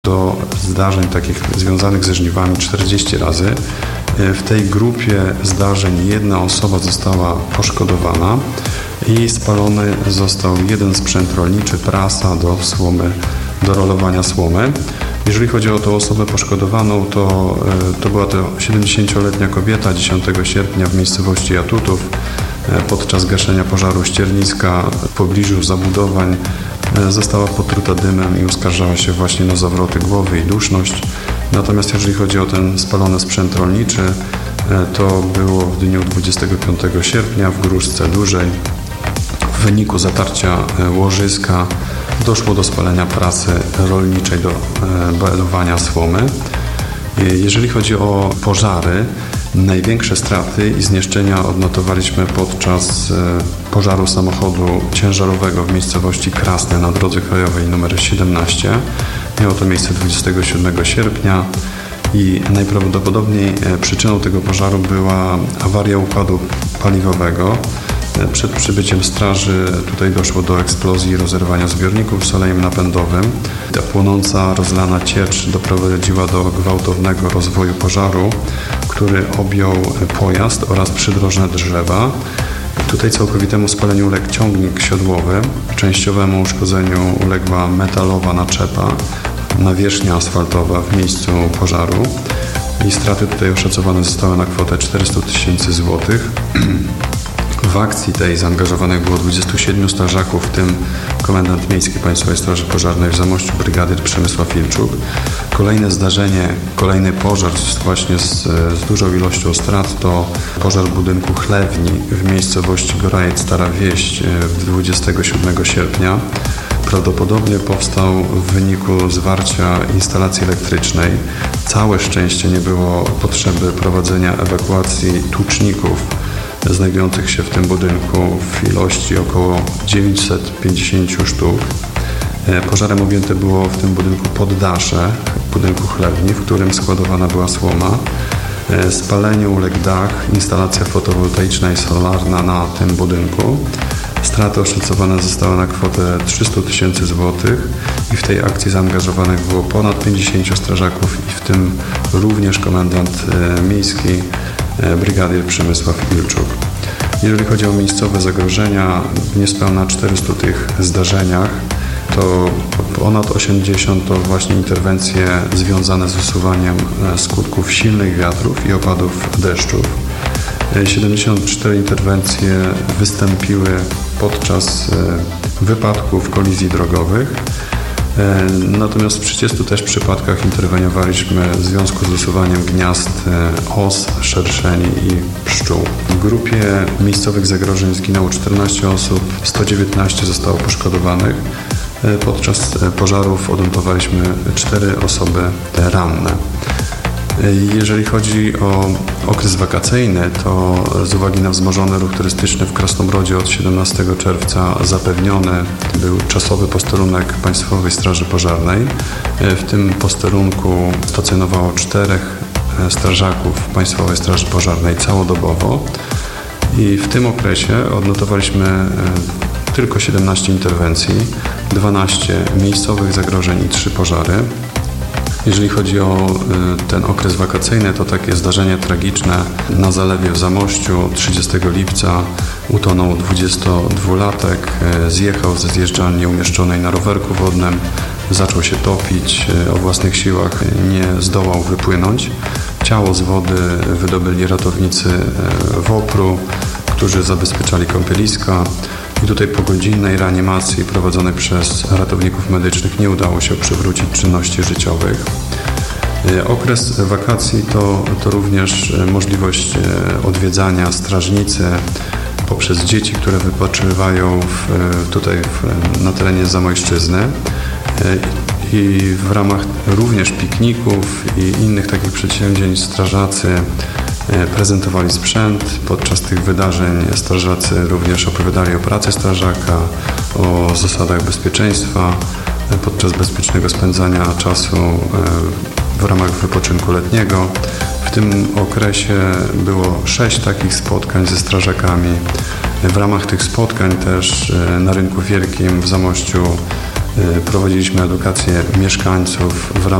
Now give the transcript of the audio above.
do zdarzeń takich związanych ze żniwami 40 razy. W tej grupie zdarzeń jedna osoba została poszkodowana i spalony został jeden sprzęt rolniczy, prasa do słomy, do rolowania słomy. Jeżeli chodzi o tą osobę poszkodowaną, to była to 70-letnia kobieta 10 sierpnia w miejscowości Jatutów podczas gaszenia pożaru ścierniska w pobliżu zabudowań została potruta dymem i uskarżała się właśnie na zawroty głowy i duszność. Natomiast jeżeli chodzi o ten spalony sprzęt rolniczy, to było w dniu 25 sierpnia w Gruszce Dużej. W wyniku zatarcia łożyska doszło do spalenia prasy rolniczej do balowania słomy. Jeżeli chodzi o pożary, największe straty i zniszczenia odnotowaliśmy podczas pożaru samochodu ciężarowego w miejscowości Krasne na drodze krajowej nr 17. Miało to miejsce 27 sierpnia i najprawdopodobniej przyczyną tego pożaru była awaria układu paliwowego. Przed przybyciem straży tutaj doszło do eksplozji i rozerwania zbiorników z olejem napędowym. Ta płonąca, rozlana ciecz doprowadziła do gwałtownego rozwoju pożaru, który objął pojazd oraz przydrożne drzewa. Tutaj całkowitemu spaleniu uległ ciągnik siodłowy, częściowemu uszkodzeniu uległa metalowa naczepa, nawierzchnia asfaltowa w miejscu pożaru i straty tutaj oszacowane zostały na kwotę 400 000 złotych. W akcji tej zaangażowanych było 27 strażaków, w tym komendant miejski Państwowej Straży Pożarnej w Zamościu brygadyr Przemysław Ilczuk. Kolejne zdarzenie, kolejny pożar właśnie z dużą ilością strat to pożar budynku chlewni w miejscowości Gorajec Stara Wieś 27 sierpnia. Prawdopodobnie powstał w wyniku zwarcia instalacji elektrycznej. Całe szczęście nie było potrzeby prowadzenia ewakuacji tłuczników znajdujących się w tym budynku w ilości około 950 sztuk. Pożarem objęte było w tym budynku poddasze budynku chlewni, w którym składowana była słoma. Spaleniu uległ dach, instalacja fotowoltaiczna i solarna na tym budynku. Straty oszacowane zostały na kwotę 300 000 złotych i w tej akcji zaangażowanych było ponad 50 strażaków i w tym również komendant miejski brygadier Przemysław Ilczuk. Jeżeli chodzi o miejscowe zagrożenia, w niespełna 400 tych zdarzeniach to ponad 80 to właśnie interwencje związane z usuwaniem skutków silnych wiatrów i opadów deszczów. 74 interwencje wystąpiły podczas wypadków, kolizji drogowych. Natomiast w 30 też przypadkach interweniowaliśmy w związku z usuwaniem gniazd os, szerszeni i pszczół. W grupie miejscowych zagrożeń zginęło 14 osób, 119 zostało poszkodowanych. Podczas pożarów odnotowaliśmy 4 osoby ranne. Jeżeli chodzi o okres wakacyjny, to z uwagi na wzmożony ruch turystyczny w Krasnobrodzie od 17 czerwca zapewniony był czasowy posterunek Państwowej Straży Pożarnej. W tym posterunku stacjonowało 4 strażaków Państwowej Straży Pożarnej całodobowo i w tym okresie odnotowaliśmy tylko 17 interwencji, 12 miejscowych zagrożeń i 3 pożary. Jeżeli chodzi o ten okres wakacyjny, to takie zdarzenie tragiczne na zalewie w Zamościu 30 lipca utonął 22-latek, zjechał ze zjeżdżalni umieszczonej na rowerku wodnym, zaczął się topić, o własnych siłach nie zdołał wypłynąć. Ciało z wody wydobyli ratownicy WOPR-u, którzy zabezpieczali kąpieliska. I tutaj po godzinnej reanimacji prowadzonej przez ratowników medycznych nie udało się przywrócić czynności życiowych. Okres wakacji to również możliwość odwiedzania strażnicy poprzez dzieci, które wypoczywają na terenie Zamojszczyzny. I w ramach również pikników i innych takich przedsięwzięć strażacy prezentowali sprzęt. Podczas tych wydarzeń strażacy również opowiadali o pracy strażaka, o zasadach bezpieczeństwa podczas bezpiecznego spędzania czasu w ramach wypoczynku letniego. W tym okresie było 6 takich spotkań ze strażakami. W ramach tych spotkań też na Rynku Wielkim w Zamościu Prowadziliśmy edukację mieszkańców w ramach